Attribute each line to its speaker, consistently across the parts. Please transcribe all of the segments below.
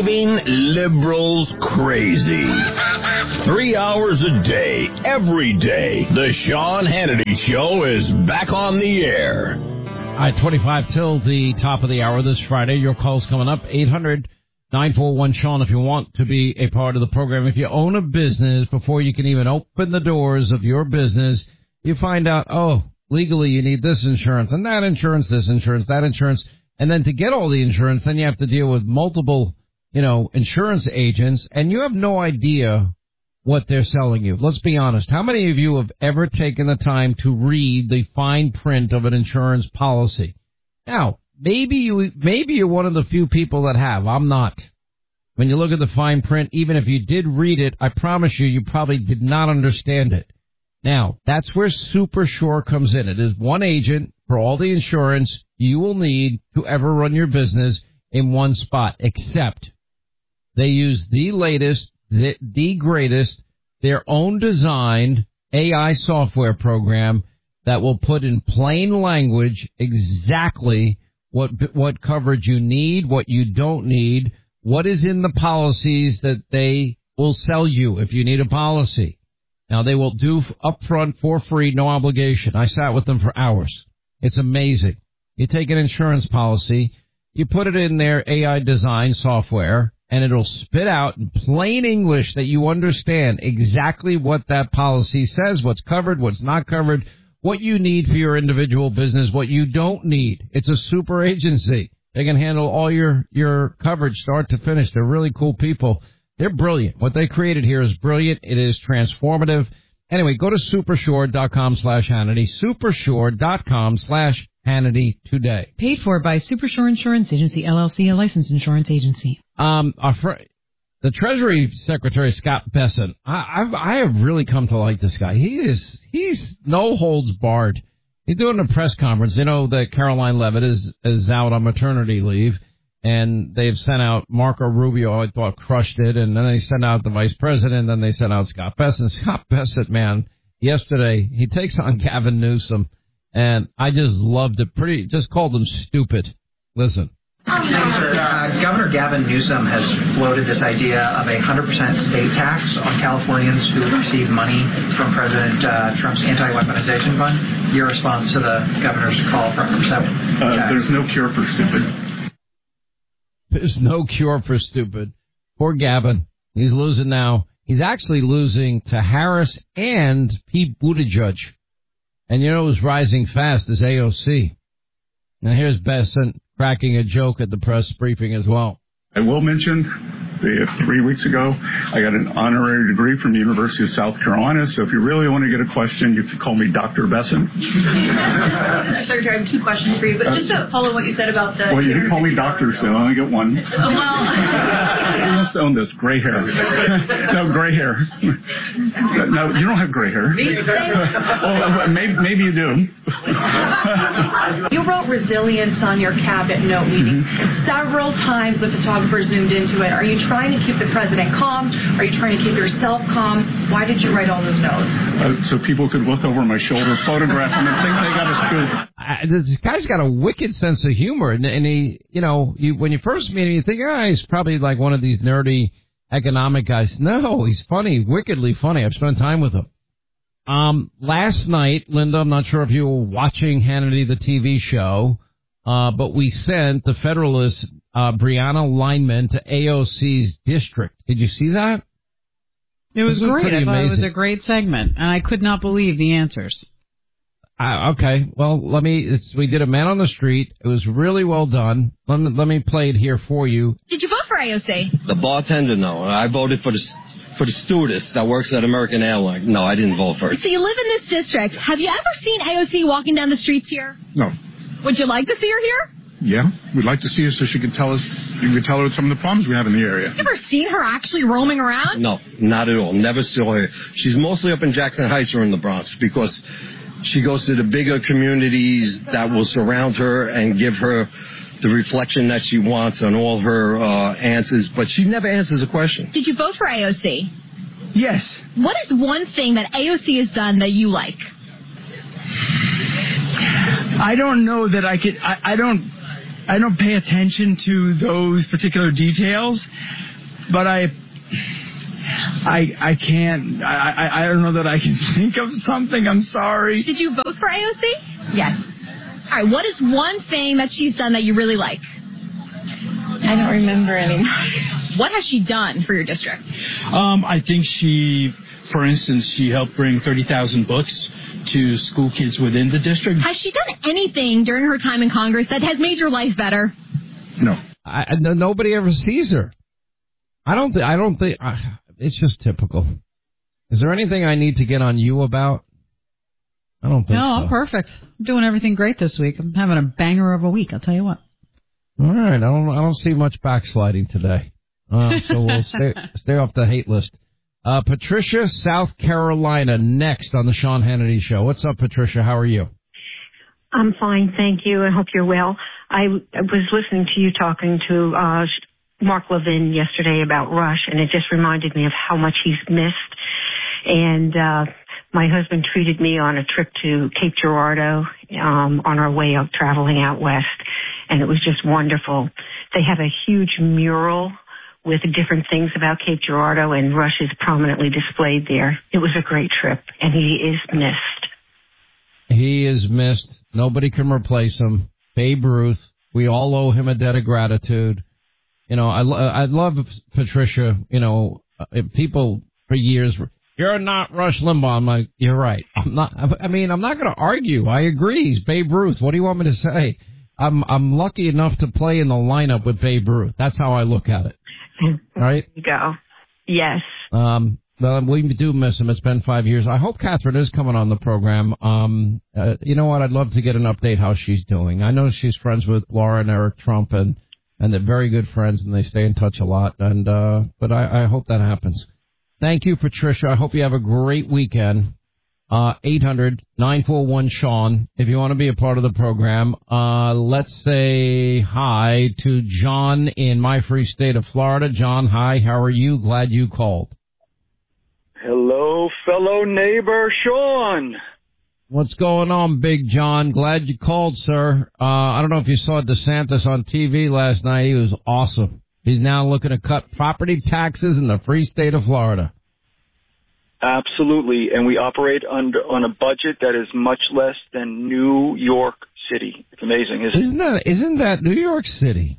Speaker 1: driving liberals crazy. 3 hours a day, every day, the Sean Hannity Show is back on the air.
Speaker 2: All right, 25 till the top of the hour this Friday. Your call's coming up, 800-941-SEAN if you want to be a part of the program. If you own a business, before you can even open the doors of your business, you find out, oh, legally you need this insurance and that insurance, this insurance, that insurance. And then to get all the insurance, then you have to deal with multiple, insurance agents, and you have no idea what they're selling you. Let's be honest. How many of you have ever taken the time to read the fine print of an insurance policy? Now, maybe you're one of the few people that have. I'm not. When you look at the fine print, even if you did read it, I promise you probably did not understand it. Now, that's where SuperSure comes in. It is one agent for all the insurance you will need to ever run your business in one spot, except they use the latest, the greatest, their own designed AI software program that will put in plain language exactly what coverage you need, what you don't need, what is in the policies that they will sell you if you need a policy. Now, they will do upfront for free, no obligation. I sat with them for hours. It's amazing. You take an insurance policy, you put it in their AI design software, and it'll spit out in plain English that you understand exactly what that policy says, what's covered, what's not covered, what you need for your individual business, what you don't need. It's a super agency. They can handle all your coverage start to finish. They're really cool people. They're brilliant. What they created here is brilliant. It is transformative. Anyway, go to supersure.com/Hannity, supersure.com/Hannity today.
Speaker 3: Paid for by SuperSure Insurance Agency, LLC, a licensed insurance agency.
Speaker 2: The Treasury Secretary, Scott Bessent, I have really come to like this guy. He's no holds barred. He's doing a press conference. You know that Caroline Leavitt is out on maternity leave, and they've sent out Marco Rubio, I thought crushed it, and then they sent out the vice president, then they sent out Scott Bessent. Scott Bessent, man, yesterday, he takes on Gavin Newsom, and I just loved it. Just called him stupid. Listen.
Speaker 4: Governor Gavin Newsom has floated this idea of a 100% state tax on Californians who receive money from President Trump's anti-weaponization fund. Your response to the governor's call for 100%?
Speaker 5: There's no cure for stupid.
Speaker 2: There's no cure for stupid. Poor Gavin. He's losing now. He's actually losing to Harris and Pete Buttigieg. And you know who's rising fast is AOC. Now here's Bessent cracking a joke at the press briefing as well.
Speaker 5: I will mention, 3 weeks ago, I got an honorary degree from the University of South Carolina, so if you really want to get a question, you can call me Dr. Bessent.
Speaker 6: Mr. Secretary, I have 2 questions for you, but just to follow what you said about the...
Speaker 5: Well, you can call me Doctor, so I only get one.
Speaker 6: Oh, well...
Speaker 5: You must own this, gray hair. No, gray hair. No, you don't have gray hair. Well, maybe you do.
Speaker 6: You wrote resilience on your cabinet note meeting. Several times the photographer zoomed into it. Are you trying to keep the president calm? Are you trying to keep yourself calm? Why did you write all those notes?
Speaker 5: So people could look over my shoulder, photograph them, and think they got a scoop.
Speaker 2: This guy's got a wicked sense of humor, and he, when you first meet him, you think, he's probably like one of these nerdy economic guys. No, he's funny, wickedly funny. I've spent time with him. Last night, Linda, I'm not sure if you were watching Hannity, the TV show, but we sent the Federalist, Brianna Lineman to AOC's district. Did you see that?
Speaker 3: It was great. I thought it was a great segment, and I could not believe the answers.
Speaker 2: Okay. Well, we did a man on the street. It was really well done. Let me play it here for you.
Speaker 6: Did you vote for AOC?
Speaker 7: The bartender, no. I voted for the stewardess that works at American Airlines. No, I didn't vote for her.
Speaker 6: So you live in this district. Have you ever seen AOC walking down the streets here?
Speaker 5: No.
Speaker 6: Would you like to see her here?
Speaker 5: Yeah, we'd like to see her so she can tell us. You can tell her some of the problems we have in the area.
Speaker 6: Have you ever seen her actually roaming around?
Speaker 7: No, not at all. Never saw her. She's mostly up in Jackson Heights or in the Bronx because she goes to the bigger communities that will surround her and give her the reflection that she wants on all her answers. But she never answers a question.
Speaker 6: Did you vote for AOC?
Speaker 5: Yes.
Speaker 6: What is one thing that AOC has done that you like?
Speaker 8: I don't know that I could. I I don't pay attention to those particular details, but I can't. I don't know that I can think of something. I'm sorry.
Speaker 9: Did you vote for AOC? Yes. All right. What is one thing that she's done that you really like?
Speaker 10: I don't remember anymore.
Speaker 9: What has she done for your district?
Speaker 8: I think for instance, she helped bring 30,000 books to school kids within the district.
Speaker 9: Has she done anything during her time in Congress that has made your life better?
Speaker 8: No.
Speaker 2: Nobody ever sees her. I don't think. It's just typical. Is there anything I need to get on you about? I don't think so.
Speaker 3: No, I'm perfect. I'm doing everything great this week. I'm having a banger of a week, I'll tell you what.
Speaker 2: All right. I don't see much backsliding today. So we'll stay off the hate list. Patricia, South Carolina, next on the Sean Hannity Show. What's up, Patricia? How are you?
Speaker 11: I'm fine, thank you. I hope you're well. I was listening to you talking to Mark Levin yesterday about Rush, and it just reminded me of how much he's missed. And my husband treated me on a trip to Cape Girardeau on our way up traveling out west, and it was just wonderful. They have a huge mural with different things about Cape Girardeau, and Rush is prominently displayed there. It was a great trip, and he is missed.
Speaker 2: He is missed. Nobody can replace him. Babe Ruth. We all owe him a debt of gratitude. You know, I love Patricia. You know, people for years, you're not Rush Limbaugh. I'm like, you're right. I'm not going to argue. I agree. He's Babe Ruth. What do you want me to say? I'm lucky enough to play in the lineup with Babe Ruth. That's how I look at it. Right?
Speaker 11: There you go. Yes.
Speaker 2: Well, we do miss him. It's been 5 years. I hope Catherine is coming on the program. You know what? I'd love to get an update how she's doing. I know she's friends with Laura and Eric Trump, and they're very good friends, and they stay in touch a lot. And but I hope that happens. Thank you, Patricia. I hope you have a great weekend. 800-941-SEAN if you want to be a part of the program. Let's say hi to John in my free state of Florida. John, hi. How are you? Glad you called.
Speaker 12: Hello, fellow neighbor Sean.
Speaker 2: What's going on, Big John? Glad you called, sir. I don't know if you saw DeSantis on TV last night. He was awesome. He's now looking to cut property taxes in the free state of Florida.
Speaker 12: Absolutely, and we operate on a budget that is much less than New York City. It's amazing,
Speaker 2: Isn't that New York City?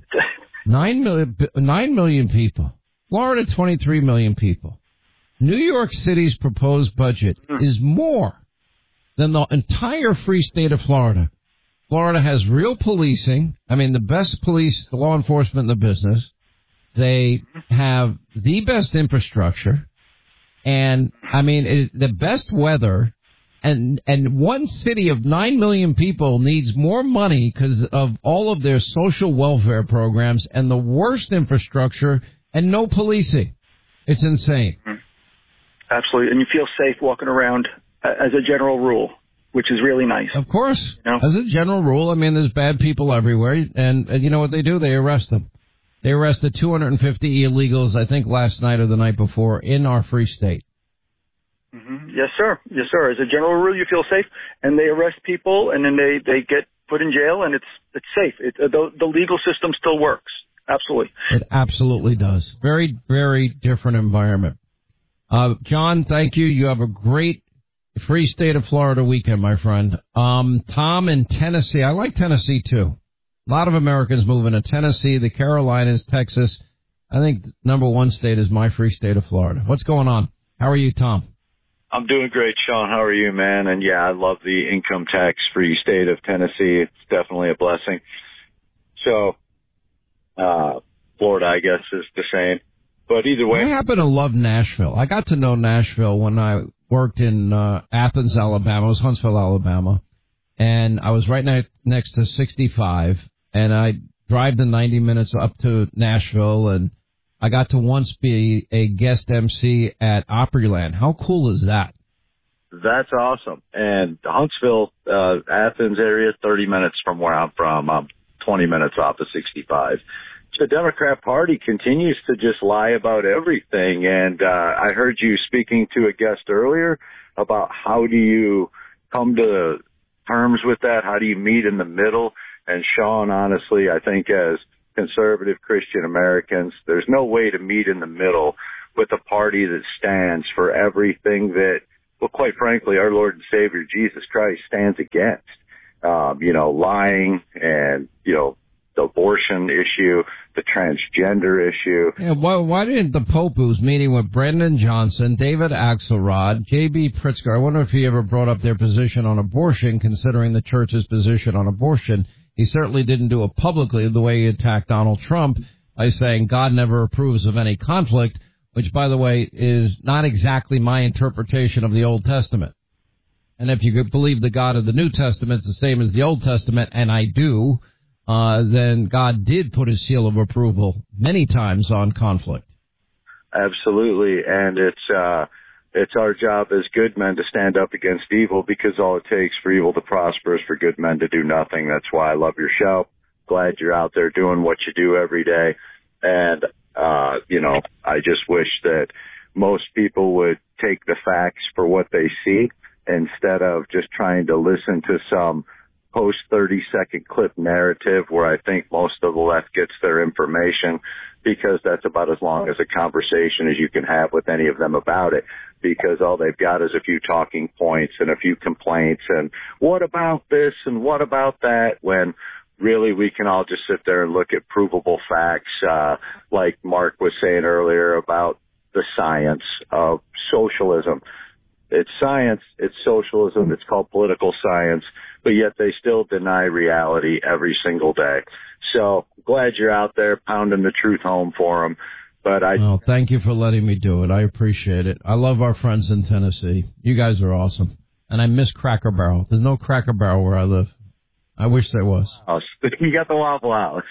Speaker 2: 9 million people. Florida, 23 million people. New York City's proposed budget is more than the entire free state of Florida. Florida has real policing. I mean, the best police, law enforcement in the business. They have the best infrastructure. And, I mean, the best weather, and one city of 9 million people needs more money because of all of their social welfare programs and the worst infrastructure and no policing. It's insane.
Speaker 12: Absolutely. And you feel safe walking around as a general rule, which is really nice.
Speaker 2: Of course. You know? As a general rule, I mean, there's bad people everywhere. And you know what they do? They arrest them. They arrested 250 illegals, I think, last night or the night before in our free state.
Speaker 12: Mm-hmm. Yes, sir. Yes, sir. As a general rule, you feel safe, and they arrest people, and then they get put in jail, and it's safe. The legal system still works. Absolutely.
Speaker 2: It absolutely does. Very, very different environment. John, thank you. You have a great free state of Florida weekend, my friend. Tom in Tennessee. I like Tennessee, too. A lot of Americans moving to Tennessee, the Carolinas, Texas. I think number one state is my free state of Florida. What's going on? How are you, Tom?
Speaker 13: I'm doing great, Sean. How are you, man? And yeah, I love the income tax free state of Tennessee. It's definitely a blessing. So, Florida, I guess, is the same. But either way.
Speaker 2: I happen to love Nashville. I got to know Nashville when I worked in Athens, Alabama. It was Huntsville, Alabama. And I was right next to 65. And I drive the 90 minutes up to Nashville, and I got to once be a guest MC at Opryland. How cool is that?
Speaker 13: That's awesome. And Huntsville, Athens area, 30 minutes from where I'm from. I'm 20 minutes off of 65. The Democrat Party continues to just lie about everything. And I heard you speaking to a guest earlier about how do you come to terms with that? How do you meet in the middle? And Sean, honestly, I think as conservative Christian Americans, there's no way to meet in the middle with a party that stands for everything that, well, quite frankly, our Lord and Savior Jesus Christ stands against. Lying and, the abortion issue, the transgender issue.
Speaker 2: Yeah, why didn't the Pope, who's meeting with Brendan Johnson, David Axelrod, J.B. Pritzker, I wonder if he ever brought up their position on abortion, considering the church's position on abortion. He certainly didn't do it publicly the way he attacked Donald Trump by saying God never approves of any conflict, which, by the way, is not exactly my interpretation of the Old Testament. And if you could believe the God of the New Testament is the same as the Old Testament, and I do, then God did put his seal of approval many times on conflict.
Speaker 13: Absolutely. And it's our job as good men to stand up against evil, because all it takes for evil to prosper is for good men to do nothing. That's why I love your show. Glad you're out there doing what you do every day. And, I just wish that most people would take the facts for what they see instead of just trying to listen to some post 30-second clip narrative where I think most of the left gets their information, because that's about as long as a conversation as you can have with any of them about it, because all they've got is a few talking points and a few complaints and what about this and what about that, when really we can all just sit there and look at provable facts, like Mark was saying earlier about the science of socialism. It's science, it's socialism, it's called political science, but yet they still deny reality every single day. So glad you're out there pounding the truth home for them. But
Speaker 2: thank you for letting me do it. I appreciate it. I love our friends in Tennessee. You guys are awesome. And I miss Cracker Barrel. There's no Cracker Barrel where I live. I wish there was.
Speaker 13: Oh, you got the Waffle House.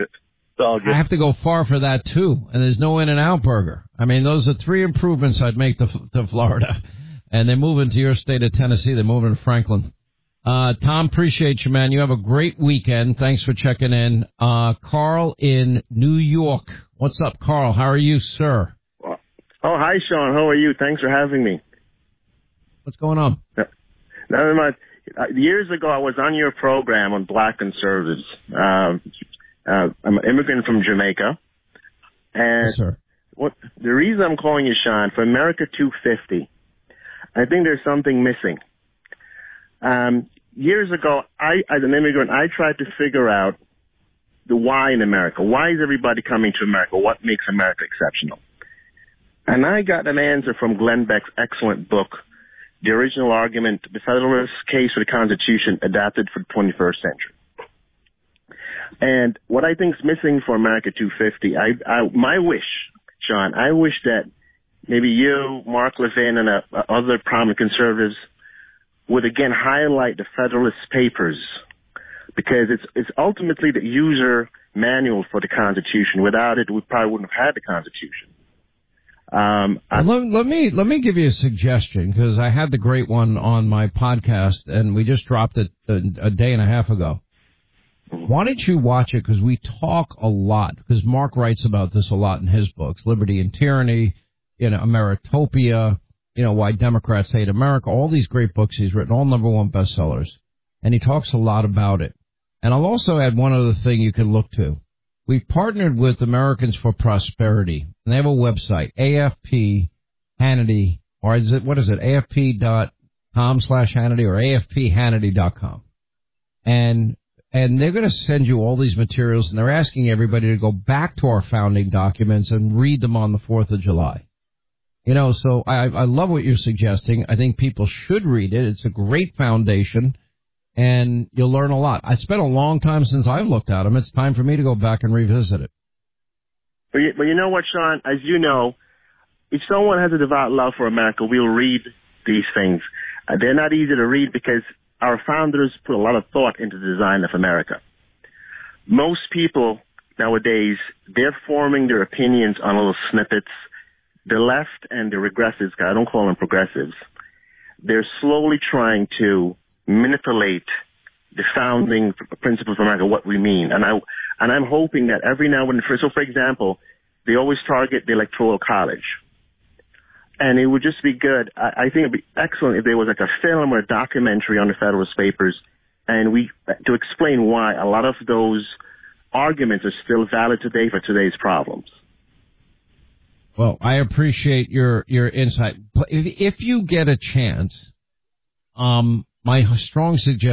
Speaker 2: I have to go far for that, too. And there's no In-N-Out Burger. I mean, those are 3 improvements I'd make to Florida. And they're moving to your state of Tennessee. They're moving to Franklin. Tom, appreciate you, man. You have a great weekend. Thanks for checking in. Carl in New York. What's up, Carl? How are you, sir?
Speaker 14: Oh, hi, Sean. How are you? Thanks for having me.
Speaker 2: What's going on?
Speaker 14: Never mind. Years ago, I was on your program on black conservatives. I'm an immigrant from Jamaica. And
Speaker 2: yes, sir.
Speaker 14: The reason I'm calling you, Sean, for America 250, I think there's something missing. Years ago, as an immigrant, I tried to figure out the why in America. Why is everybody coming to America? What makes America exceptional? And I got an answer from Glenn Beck's excellent book, The Original Argument, The Federalist Case for the Constitution, Adapted for the 21st Century. And what I think is missing for America 250, my wish, Sean, I wish that maybe you, Mark Levin, and other prominent conservatives would again highlight the Federalist Papers, because it's ultimately the user manual for the Constitution. Without it, we probably wouldn't have had the Constitution.
Speaker 2: Let me give you a suggestion, because I had the great one on my podcast, and we just dropped it a day and a half ago. Why don't you watch it? Because we talk a lot, because Mark writes about this a lot in his books, Liberty and Tyranny, Ameritopia, Why Democrats Hate America, all these great books he's written, all #1 bestsellers. And he talks a lot about it. And I'll also add one other thing you can look to. We've partnered with Americans for Prosperity, and they have a website, AFP Hannity, or what is it, AFP.com/Hannity or AFPHannity.com. And they're going to send you all these materials, and they're asking everybody to go back to our founding documents and read them on the 4th of July. So I love what you're suggesting. I think people should read it. It's a great foundation, and you'll learn a lot. I spent a long time since I've looked at them. It's time for me to go back and revisit it.
Speaker 14: But you know what, Sean? As you know, if someone has a devout love for America, we'll read these things. They're not easy to read because our founders put a lot of thought into the design of America. Most people nowadays, they're forming their opinions on little snippets. The left and the regressives, I don't call them progressives, they're slowly trying to manipulate the founding principles of America, what we mean. And I'm hoping that every now and then, so for example, they always target the Electoral College. And it would just be good. I think it'd be excellent if there was like a film or a documentary on the Federalist Papers and to explain why a lot of those arguments are still valid today for today's problems.
Speaker 2: Well, I appreciate your insight. If you get a chance, my strong suggestion